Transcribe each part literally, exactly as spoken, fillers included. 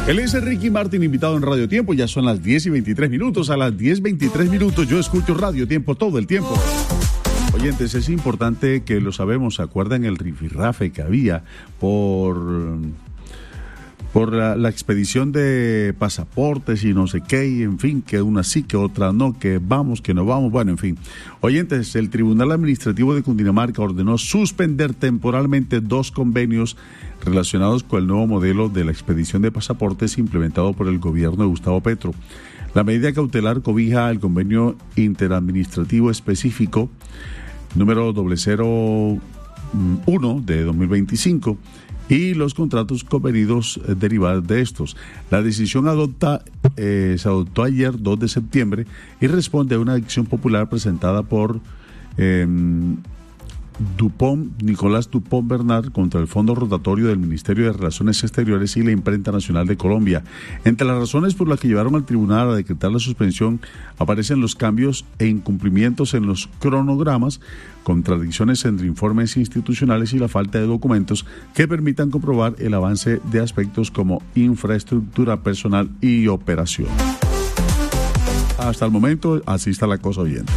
Él es Ricky Martin, invitado en Radio Tiempo. Ya son las diez y veintitrés minutos. A las diez veintitrés minutos yo escucho Radio Tiempo todo el tiempo. Oyentes, es importante que lo sabemos. ¿Se acuerdan el rifirrafe que había por... por la, la expedición de pasaportes y no sé qué, y en fin, que una sí, que otra no, que vamos, que no vamos, bueno, en fin. Oyentes, el Tribunal Administrativo de Cundinamarca ordenó suspender temporalmente dos convenios relacionados con el nuevo modelo de la expedición de pasaportes implementado por el gobierno de Gustavo Petro. La medida cautelar cobija el convenio interadministrativo específico número cero cero uno de dos mil veinticinco y los contratos convenidos eh, derivados de estos. La decisión adopta, eh, se adoptó ayer dos de septiembre y responde a una acción popular presentada por eh, Dupont, Nicolás Dupont Bernard contra el Fondo Rotatorio del Ministerio de Relaciones Exteriores y la Imprenta Nacional de Colombia. Entre las razones por las que llevaron al tribunal a decretar la suspensión aparecen los cambios e incumplimientos en los cronogramas, contradicciones entre informes institucionales y la falta de documentos que permitan comprobar el avance de aspectos como infraestructura personal y operación. Hasta el momento, así está la cosa oyente.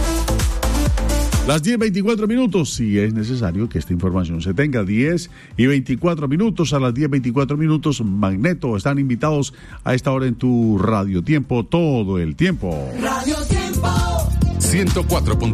Las diez veinticuatro minutos, si es necesario que esta información se tenga. Diez y veinticuatro minutos, a las diez veinticuatro minutos, Magneto, están invitados a esta hora en tu Radio Tiempo, todo el tiempo. Radio Tiempo ciento cuatro.